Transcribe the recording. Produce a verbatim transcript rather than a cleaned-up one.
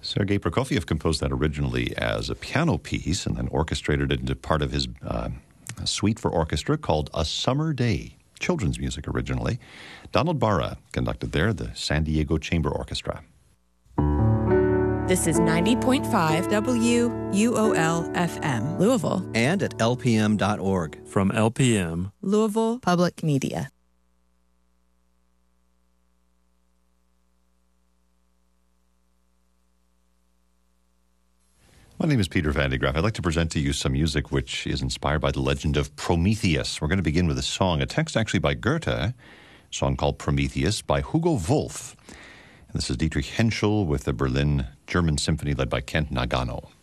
Sergei Prokofiev composed that originally as a piano piece and then orchestrated it into part of his uh, suite for orchestra called A Summer Day, children's music originally. Donald Barra conducted there, the San Diego Chamber Orchestra. This is ninety point five W U O L F M, Louisville. And at L P M dot org. From L P M, Louisville Public Media. My name is Peter Van de Graaff. I'd like to present to you some music which is inspired by the legend of Prometheus. We're going to begin with a song, a text actually by Goethe, a song called Prometheus by Hugo Wolf. And this is Dietrich Henschel with the Berlin German Symphony led by Kent Nagano.